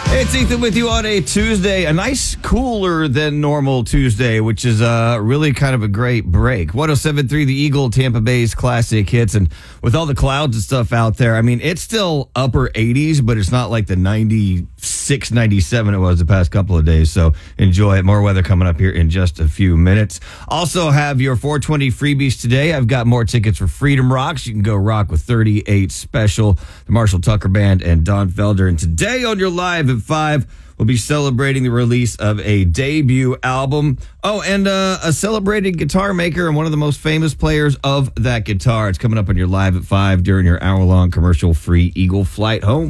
It's Ethan with you on a Tuesday, a nice cooler than normal Tuesday, which is really kind of a great break. 107.3 The Eagle, Tampa Bay's classic hits. And with all the clouds and stuff out there, I mean, it's still upper 80s, but it's not like the 96, 97 it was the past couple of days. So enjoy it. More weather coming up here in just a few minutes. Also have your 420 freebies today. I've got more tickets for Freedom Rocks. You can go rock with 38 Special, the Marshall Tucker Band, and Don Felder. And today on your Live at 5, we'll be celebrating the release of a debut album. Oh, and a celebrated guitar maker and one of the most famous players of that guitar. It's coming up on your Live at 5 during your hour-long commercial-free Eagle flight home.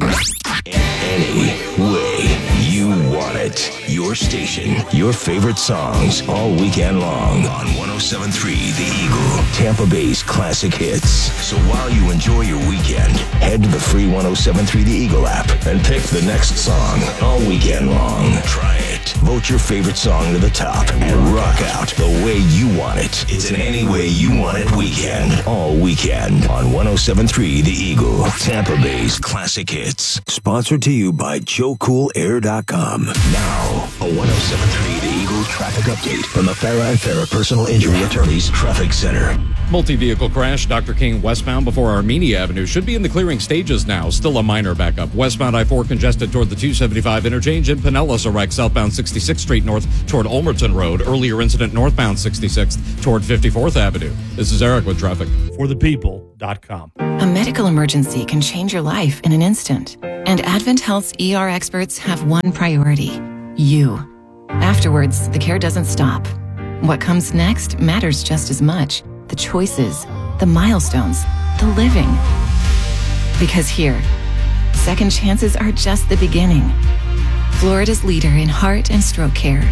Any way you want it. Your station, your favorite songs, all weekend long on 107.3 The Eagle, Tampa Bay's classic hits. So while you enjoy your weekend, head to the free 107.3 The Eagle app and pick the next song all weekend long. Try it. Vote your favorite song to the top and rock out the way you want it. It's an Any Way You Want It weekend, all weekend on 107.3 The Eagle, Tampa Bay's classic hits. Sponsored to you by JoeCoolAir.com. Now, a 107.3 The Eagle traffic update from the Farah and Farah Personal Injury Attorneys Traffic Center. Multi-vehicle crash, Dr. King westbound before Armenia Avenue should be in the clearing stages now. Still a minor backup. Westbound I-4 congested toward the 275 interchange. In Pinellas, a wreck southbound 66th Street north toward Ulmerton Road. Earlier incident northbound 66th toward 54th Avenue. This is Eric with traffic. ForThePeople.com. A medical emergency can change your life in an instant. And Advent Health's ER experts have one priority: you. Afterwards, the care doesn't stop. What comes next matters just as much. The choices, the milestones, the living. Because here, second chances are just the beginning. Florida's leader in heart and stroke care.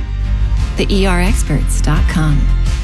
TheERexperts.com.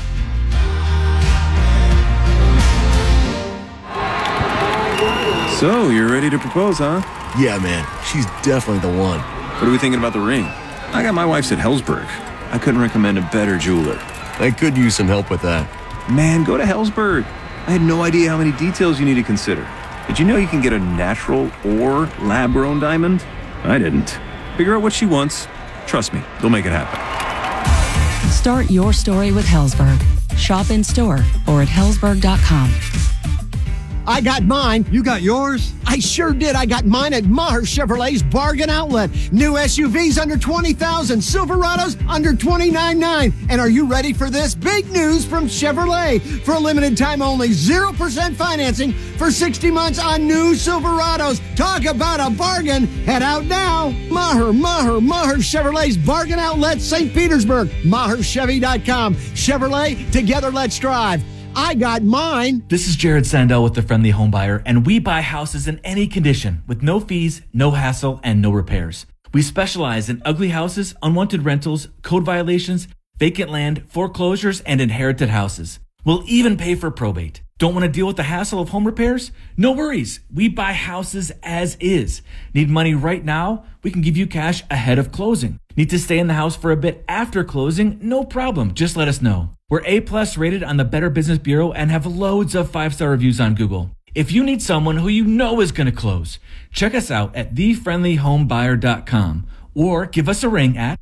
So, you're ready to propose, huh? Yeah, man. She's definitely the one. What are we thinking about the ring? I got my wife's at Helzberg. I couldn't recommend a better jeweler. I could use some help with that. Man, go to Helzberg. I had no idea how many details you need to consider. Did you know you can get a natural or lab-grown diamond? I didn't. Figure out what she wants. Trust me, they'll make it happen. Start your story with Helzberg. Shop in store or at Helzberg.com. I got mine. You got yours? I sure did. I got mine at Maher Chevrolet's Bargain Outlet. New SUVs under $20,000. Silverados under $29,900. And are you ready for this? Big news from Chevrolet. For a limited time only, 0% financing for 60 months on new Silverados. Talk about a bargain. Head out now. Maher Chevrolet's Bargain Outlet, St. Petersburg. MaherChevy.com. Chevrolet, together let's drive. I got mine. This is Jared Sandell with The Friendly Home Buyer, and we buy houses in any condition with no fees, no hassle, and no repairs. We specialize in ugly houses, unwanted rentals, code violations, vacant land, foreclosures, and inherited houses. We'll even pay for probate. Don't want to deal with the hassle of home repairs? No worries. We buy houses as is. Need money right now? We can give you cash ahead of closing. Need to stay in the house for a bit after closing? No problem. Just let us know. We're A+ rated on the Better Business Bureau and have loads of 5-star reviews on Google. If you need someone who you know is going to close, check us out at thefriendlyhomebuyer.com or give us a ring at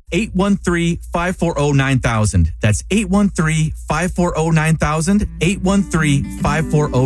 813-540-9000. That's 813-540-9000, 813-540-9000.